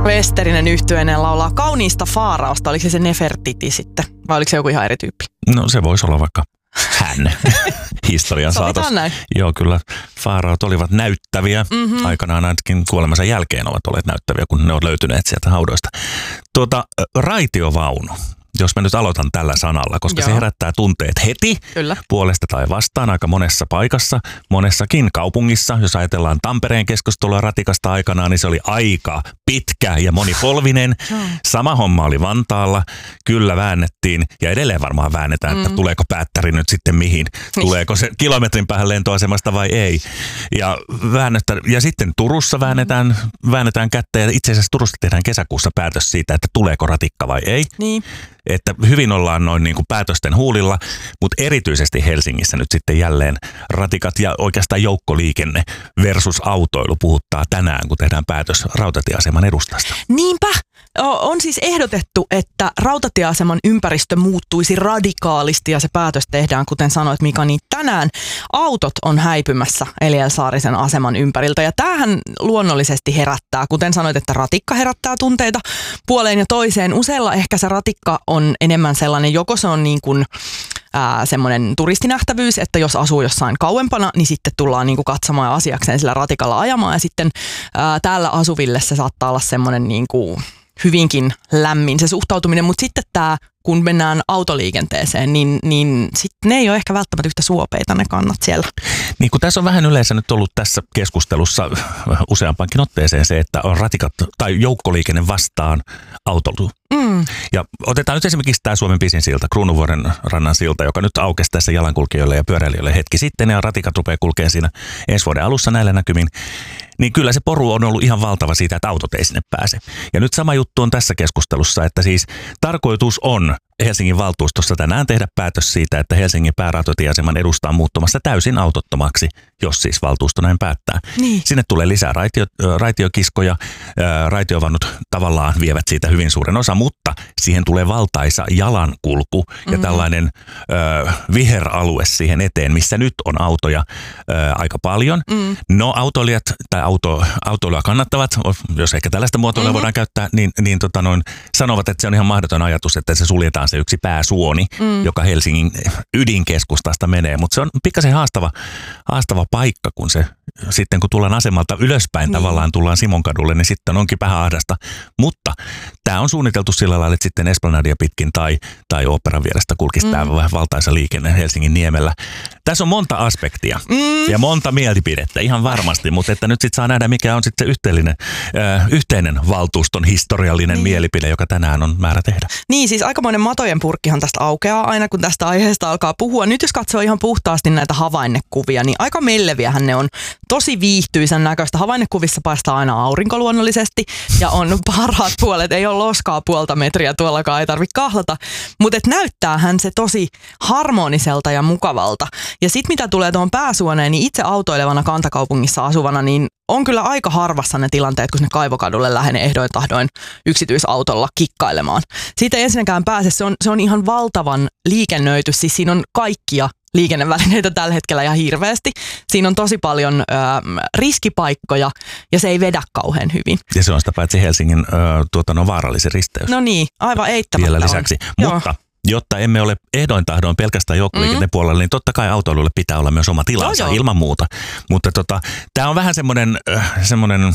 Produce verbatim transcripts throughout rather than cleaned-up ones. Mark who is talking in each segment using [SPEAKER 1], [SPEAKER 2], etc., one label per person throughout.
[SPEAKER 1] Westerinen yhtyeinen laulaa Kauniista Faaraosta. Oliko se se Nefertiti sitten? Vai oliko se joku ihan eri tyyppi?
[SPEAKER 2] No se voisi olla vaikka hän historian saatossa. Joo, kyllä faaraot olivat näyttäviä. Mm-hmm. Aikanaan ainakin kuolemansa jälkeen ovat olleet näyttäviä, kun ne on löytyneet sieltä haudoista. Tuota, raitiovaunu. Jos mä nyt aloitan tällä sanalla, koska Joo. se herättää tunteet heti Kyllä. puolesta tai vastaan aika monessa paikassa, monessakin kaupungissa. Jos ajatellaan Tampereen keskustelua ratikasta aikanaan, niin se oli aika pitkä ja monipolvinen. Sama homma oli Vantaalla. Kyllä väännettiin ja edelleen varmaan väännetään, että mm. tuleeko päättäri nyt sitten mihin. Tuleeko se kilometrin päähän lentoasemasta vai ei. Ja, väännettä, ja sitten Turussa väännetään, väännetään kättä ja itse asiassa Turussa tehdään kesäkuussa päätös siitä, että tuleeko ratikka vai ei.
[SPEAKER 1] Niin.
[SPEAKER 2] Että hyvin ollaan noin niin kuin päätösten huulilla, mutta erityisesti Helsingissä nyt sitten jälleen ratikat ja oikeastaan joukkoliikenne versus autoilu puhuttaa tänään, kun tehdään päätös rautatieaseman edustasta.
[SPEAKER 1] Niinpä! On siis ehdotettu, että rautatieaseman ympäristö muuttuisi radikaalisti ja se päätös tehdään, kuten sanoit Mika, niin tänään autot on häipymässä Eliel Saarisen aseman ympäriltä ja tämähän luonnollisesti herättää, kuten sanoit, että ratikka herättää tunteita puoleen ja toiseen. Useilla ehkä se ratikka on enemmän sellainen, joko se on niin kuin ää, semmoinen turistinähtävyys, että jos asuu jossain kauempana, niin sitten tullaan niin kuin katsomaan asiakseen sillä ratikalla ajamaan ja sitten ää, täällä asuville se saattaa olla semmoinen niin kuin hyvinkin lämmin se suhtautuminen, mutta sitten tämä, kun mennään autoliikenteeseen, niin, niin sitten ne ei ole ehkä välttämättä yhtä suopeita ne kannat siellä.
[SPEAKER 2] Niin kun tässä on vähän yleensä nyt ollut tässä keskustelussa useampankin otteeseen se, että on ratikat tai joukkoliikenne vastaan autoilu. Mm. Ja otetaan nyt esimerkiksi tämä Suomen pisin silta, Kruunuvuoren rannan silta, joka nyt aukesi tässä jalankulkijoille ja pyöräilijöille hetki sitten ja ratikat rupeaa kulkemaan siinä ensi vuoden alussa näillä näkymin. Niin kyllä se poru on ollut ihan valtava siitä, että autot ei sinne pääse. Ja nyt sama juttu on tässä keskustelussa, että siis tarkoitus on Helsingin valtuustossa tänään tehdä päätös siitä, että Helsingin päärautatieaseman edusta on muuttumassa täysin autottomaksi, jos siis valtuusto näin päättää. Niin. Sinne tulee lisää raitio, raitiokiskoja, raitiovannut tavallaan vievät siitä hyvin suuren osa, mutta siihen tulee valtaisa jalankulku ja mm-hmm. tällainen ö, viheralue siihen eteen, missä nyt on autoja ö, aika paljon. Mm. No autoilijat tai auto, autoilua kannattavat, jos ehkä tällaista muotoilua mm-hmm. voidaan käyttää, niin, niin tota noin, sanovat, että se on ihan mahdoton ajatus, että se suljetaan se yksi pääsuoni, mm. joka Helsingin ydinkeskustasta menee, mutta se on pikkasen haastava, haastava paikka, kun se sitten kun tullaan asemalta ylöspäin, niin. tavallaan tullaan Simonkadulle, niin sitten onkin vähän ahdasta, mutta tämä on suunniteltu sillä lailla, että sitten Esplanadia pitkin tai, tai oopperan vierestä kulkisi mm. tämä valtaisa liikenne Helsingin niemellä. Tässä on monta aspektia mm. ja monta mielipidettä, ihan varmasti, mutta että nyt sitten saa nähdä, mikä on sitten se yhteinen, äh, yhteinen valtuuston historiallinen niin. mielipide, joka tänään on määrä tehdä.
[SPEAKER 1] Niin, siis aikamoinen matojen purkkihan tästä aukeaa aina, kun tästä aiheesta alkaa puhua. Nyt jos katsoo ihan puhtaasti näitä havainnekuvia, niin aika melleviähän ne on. Tosi viihtyisän näköistä. Havainnekuvissa paistaa aina aurinko luonnollisesti ja on parhaat puolet. Ei ole loskaa puolta metriä tuollakaan, ei tarvitse kahlata. Mutta näyttäähän se tosi harmoniselta ja mukavalta. Ja sitten mitä tulee tuohon pääsuoneen, niin itse autoilevana kantakaupungissa asuvana, niin on kyllä aika harvassa ne tilanteet, kun sinne Kaivokadulle lähenee ehdoin tahdoin yksityisautolla kikkailemaan. Siitä ei ensinnäkään pääse. Se on, se on ihan valtavan liikennöity. Siis siinä on kaikkia liikennevälineitä tällä hetkellä ihan hirveästi. Siinä on tosi paljon ö, riskipaikkoja ja se ei vedä kauhean hyvin.
[SPEAKER 2] Ja se on sitä paitsi Helsingin ö, tuota, no, vaarallisin risteys.
[SPEAKER 1] No niin, aivan eittämättä
[SPEAKER 2] vielä lisäksi.
[SPEAKER 1] On.
[SPEAKER 2] Mutta jotta emme ole ehdoin tahdoin pelkästään joukkoliikenteen mm. puolella, niin totta kai autoilulle pitää olla myös oma tilansa no, ilman muuta. Mutta tota, tämä on vähän semmoinen, äh, semmoinen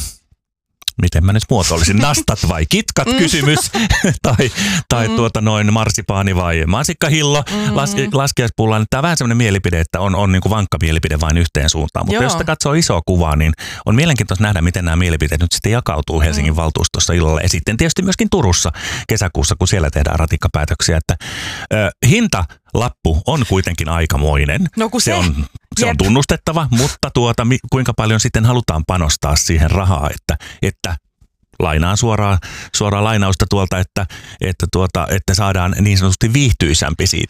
[SPEAKER 2] miten mä nyt muotoilisin, nastat vai kitkat mm. kysymys, tai, tai mm. tuota noin marsipaani vai mansikkahillo mm. las, laskiaispullaan. Tämä on vähän semmoinen mielipide, että on, on niin kuin vankka mielipide vain yhteen suuntaan. Mutta Joo. jos sitä katsoo isoa kuvaa, niin on mielenkiintoista nähdä, miten nämä mielipiteet nyt sitten jakautuu Helsingin mm. valtuustossa illalla. Ja sitten tietysti myöskin Turussa kesäkuussa, kun siellä tehdään ratikkapäätöksiä. Että ö, hintalappu on kuitenkin aikamoinen.
[SPEAKER 1] No, se,
[SPEAKER 2] se, on, se on tunnustettava, mutta tuota, mi, kuinka paljon sitten halutaan panostaa siihen rahaa, että, että lainaan suoraa, suoraa lainausta tuolta, että, että, tuota, että saadaan niin sanotusti viihtyisämpi siitä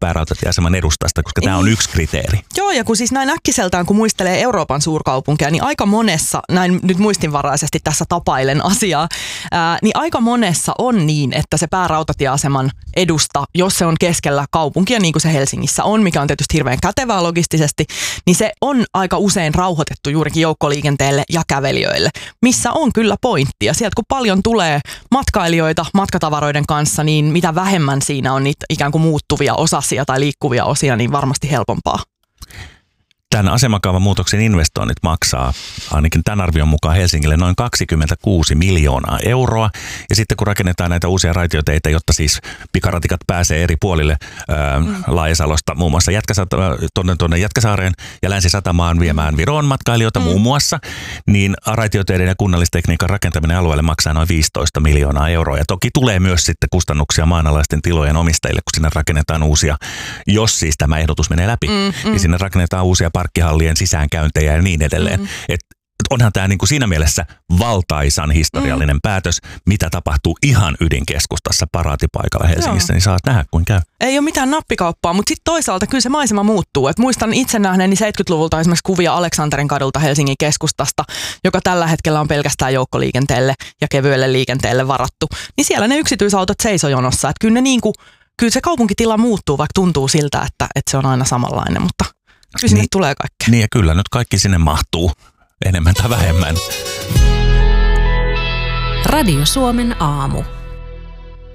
[SPEAKER 2] päärautatieaseman edustasta, koska tämä on yksi kriteeri.
[SPEAKER 1] Joo, ja kun siis näin äkkiseltään, kun muistelee Euroopan suurkaupunkeja, niin aika monessa, näin nyt muistinvaraisesti tässä tapailen asiaa, ää, niin aika monessa on niin, että se päärautatieaseman edusta, jos se on keskellä kaupunkia, niin kuin se Helsingissä on, mikä on tietysti hirveän kätevää logistisesti, niin se on aika usein rauhoitettu juurikin joukkoliikenteelle ja kävelijöille, missä on kyllä pointtia. Sieltä kun paljon tulee matkailijoita matkatavaroiden kanssa, niin mitä vähemmän siinä on niitä ikään kuin muuttuvia osasia tai liikkuvia osia, niin varmasti helpompaa.
[SPEAKER 2] Tämän asemakaavan muutoksen investoinnit maksaa ainakin tämän arvion mukaan Helsingille noin kaksikymmentäkuusi miljoonaa euroa. Ja sitten kun rakennetaan näitä uusia raitioteitä, jotta siis pikaratikat pääsee eri puolille ää, mm. Laajasalosta, muun muassa Jätkäsa- tuonne, tuonne Jätkäsaareen ja Länsi-Satamaan viemään Viroon matkailijoita mm. muun muassa, niin raitioteiden ja kunnallistekniikan rakentaminen alueelle maksaa noin viisitoista miljoonaa euroa. Ja toki tulee myös sitten kustannuksia maanalaisten tilojen omistajille, kun sinne rakennetaan uusia, jos siis tämä ehdotus menee läpi, mm, mm. niin sinne rakennetaan uusia parkkihallien sisäänkäyntejä ja niin edelleen. Mm. Et onhan tämä niinku siinä mielessä valtaisan historiallinen mm. päätös, mitä tapahtuu ihan ydinkeskustassa paraatipaikalla Helsingissä, Joo. niin saat nähdä, kuin käy.
[SPEAKER 1] Ei ole mitään nappikauppaa, mutta sitten toisaalta kyllä se maisema muuttuu. Et muistan itse nähneeni seitsemänkymmentäluvulta esimerkiksi kuvia Aleksanterin kadulta Helsingin keskustasta, joka tällä hetkellä on pelkästään joukkoliikenteelle ja kevyelle liikenteelle varattu. Niin siellä ne yksityisautot seisoo jonossa. Et kyllä, ne niinku, kyllä se kaupunkitila muuttuu, vaikka tuntuu siltä, että, että se on aina samanlainen, mutta kyllä sinne
[SPEAKER 2] niin,
[SPEAKER 1] tulee kaikkea.
[SPEAKER 2] Niin ja kyllä nyt kaikki sinne mahtuu. Enemmän tai vähemmän.
[SPEAKER 3] Radio Suomen aamu.